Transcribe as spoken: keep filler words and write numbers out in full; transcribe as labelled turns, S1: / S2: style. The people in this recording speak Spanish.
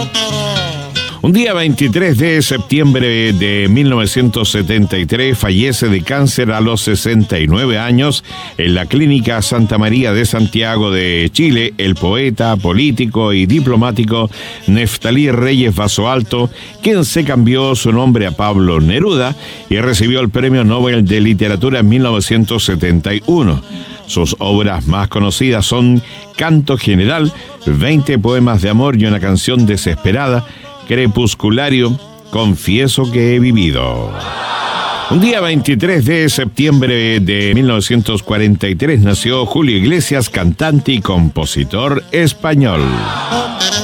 S1: Un día veintitrés de septiembre de mil novecientos setenta y tres fallece de cáncer a los sesenta y nueve años en la Clínica Santa María de Santiago de Chile el poeta, político y diplomático Neftalí Reyes Basoalto, quien se cambió su nombre a Pablo Neruda y recibió el Premio Nobel de Literatura en mil novecientos setenta y uno. Sus obras más conocidas son Canto General, veinte poemas de amor y una canción desesperada, Crepusculario, Confieso que he vivido. Un día veintitrés de septiembre de mil novecientos cuarenta y tres nació Julio Iglesias, cantante y compositor español.